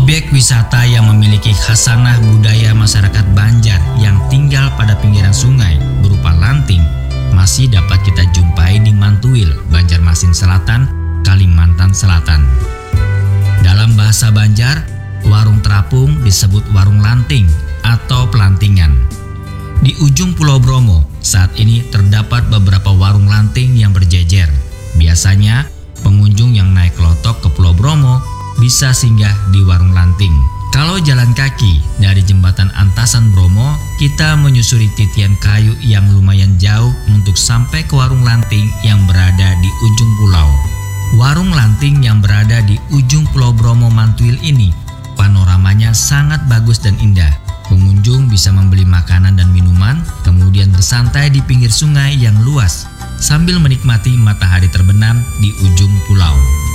Objek wisata yang memiliki khasanah budaya masyarakat Banjar yang tinggal pada pinggiran sungai berupa lanting masih dapat kita jumpai di Mantuil, Banjarmasin Selatan, Kalimantan Selatan. Dalam bahasa Banjar, warung terapung disebut warung lanting atau pelantingan. Di ujung Pulau Bromo, saat ini terdapat beberapa warung lanting yang berjejer. Biasanya, pengunjung yang naik lotok ke Pulau Bromo bisa singgah di warung lanting. Kalau jalan kaki dari jembatan Antasan Bromo, kita menyusuri titian kayu yang lumayan jauh untuk sampai ke warung lanting yang berada di ujung pulau. Warung lanting yang berada di ujung Pulau Bromo Mantuil ini, panoramanya sangat bagus dan indah. Pengunjung bisa membeli makanan dan minuman, kemudian bersantai di pinggir sungai yang luas sambil menikmati matahari terbenam di ujung pulau.